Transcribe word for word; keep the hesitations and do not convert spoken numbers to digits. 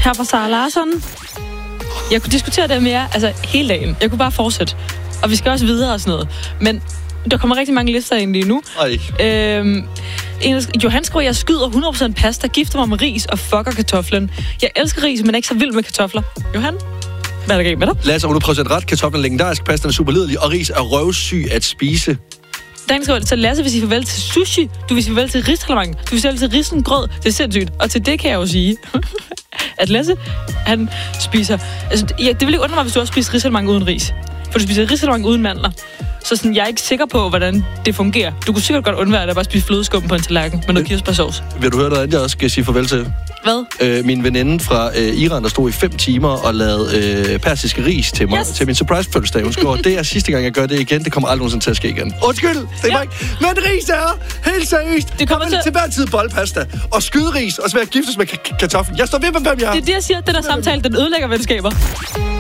her fra Sara Larsson. Jeg kunne diskutere det med jer altså, hele dagen. Jeg kunne bare fortsætte. Og vi skal også videre og sådan noget. Men der kommer rigtig mange lister ind lige nu. Øhm, en, Johan skriver, jeg skyder hundrede procent pasta, gifter mig med ris og fucker kartoflen. Jeg elsker ris, men er ikke så vild med kartofler. Johan? Hvad er der galt med dig? Lasse, har du prøvet at ret? Kartoflen er legendarisk, pasta er super lidelig, og ris er røvsyg at spise. Dan skriver, så Lasse vil sige farvel til sushi, du vil sige farvel til risalamande, du vil sige farvel til risengrød. Det er sindssygt. Og til det kan jeg jo sige, at Lasse, han spiser... Altså, ja, det vil ikke undre mig, hvis du også spiser risalamande uden ris. For du spiser risalamande uden mandler. Så sådan, jeg er ikke sikker på, hvordan det fungerer. Du kunne sikkert godt undvære at bare spise flødeskum på en tallerken med noget kirsebærsauce. Vil du høre noget andet, jeg også skal sige farvel til? Hvad? Øh, min veninde fra øh, Iran, der stod i fem timer og lavede øh, persiske ris til mig, yes. til min surprise-fødselsdag. Hun skriver, det er sidste gang, jeg gør det igen. Det kommer aldrig nogensinde til at ske igen. Undskyld, det er ja. ikke. Men ris er helt seriøst. Det kommer til... til hver tid boldpasta og skyderis og så være giftes med k- kartoflen. Jeg står ved, hvem jeg er. Det er det, jeg siger. Den der samtale, den ødelægger venskaber.